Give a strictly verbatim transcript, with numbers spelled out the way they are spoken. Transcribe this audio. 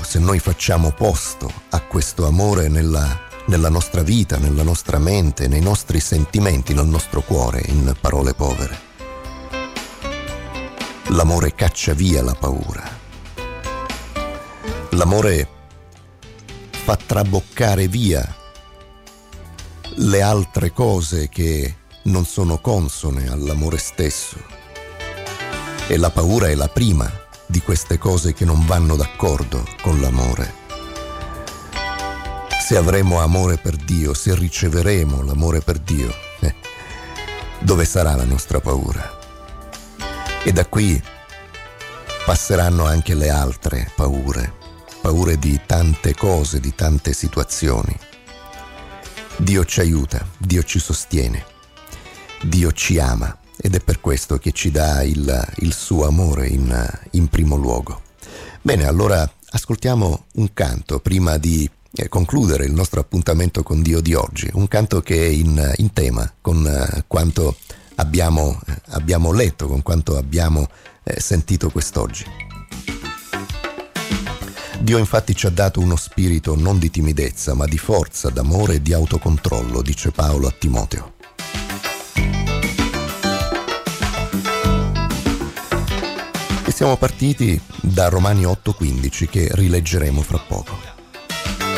se noi facciamo posto a questo amore nella, nella nostra vita, nella nostra mente, nei nostri sentimenti, nel nostro cuore, in parole povere. L'amore caccia via la paura. L'amore fa traboccare via le altre cose che non sono consone all'amore stesso. E la paura è la prima di queste cose che non vanno d'accordo con l'amore. Se avremo amore per Dio, se riceveremo l'amore per Dio, eh, dove sarà la nostra paura? E da qui passeranno anche le altre paure, paure di tante cose, di tante situazioni. Dio ci aiuta, Dio ci sostiene, Dio ci ama ed è per questo che ci dà il, il suo amore in, in primo luogo. Bene, allora ascoltiamo un canto prima di eh, concludere il nostro appuntamento con Dio di oggi, un canto che è in, in tema con eh, quanto abbiamo, eh, abbiamo letto, con quanto abbiamo eh, sentito quest'oggi. Dio infatti ci ha dato uno spirito non di timidezza, ma di forza, d'amore e di autocontrollo, dice Paolo a Timoteo. E siamo partiti da Romani otto quindici che rileggeremo fra poco.